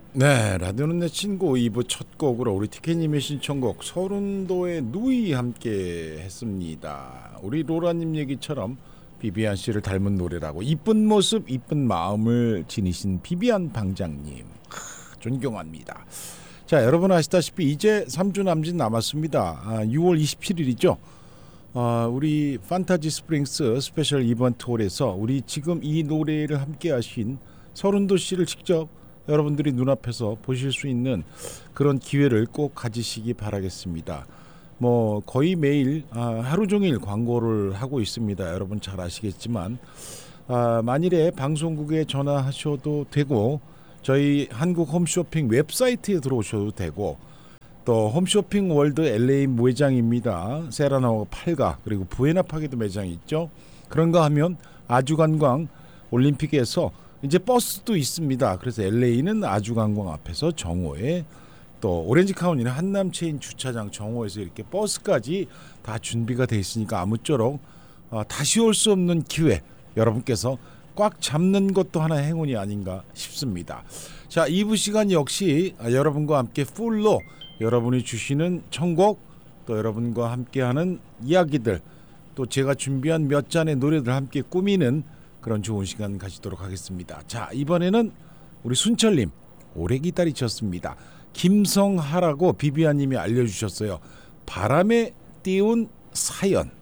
네, 라디오는 내 친구 2부 첫 곡으로 우리 티켓님의 신청곡 서른도의 누이 함께 했습니다. 우리 로라님 얘기처럼 비비안 씨를 닮은 노래라고 이쁜 모습 이쁜 마음을 지니신 비비안 방장님 존경합니다. 자, 여러분 아시다시피 이제 3주 남짓 남았습니다. 6월 27일이죠. 우리 판타지 스프링스 스페셜 이번트 홀에서 우리 지금 이 노래를 함께 하신 서른도 씨를 직접 여러분들이 눈앞에서 보실 수 있는 그런 기회를 꼭 가지시기 바라겠습니다. 뭐 거의 매일 하루 종일 광고를 하고 있습니다. 여러분 잘 아시겠지만 만일에 방송국에 전화하셔도 되고 저희 한국 홈쇼핑 웹사이트에 들어오셔도 되고 또 홈쇼핑 월드 LA 매장입니다. 세라나와 8가 그리고 부에나파게도 매장이 있죠. 그런가 하면 아주관광 올림픽에서 이제 버스도 있습니다. 그래서 LA는 아주관광 앞에서 정오에 또 오렌지 카운티는 한남체인 주차장 정오에서 이렇게 버스까지 다 준비가 돼 있으니까 아무쪼록 다시 올 수 없는 기회 여러분께서 꽉 잡는 것도 하나의 행운이 아닌가 싶습니다. 자, 2부 시간 역시 여러분과 함께 풀로 여러분이 주시는 청곡 또 여러분과 함께하는 이야기들 또 제가 준비한 몇 잔의 노래들 함께 꾸미는 그런 좋은 시간 가지도록 하겠습니다. 자, 이번에는 우리 순철님 오래 기다리셨습니다. 김성하라고 비비안님이 알려주셨어요. 바람에 띄운 사연.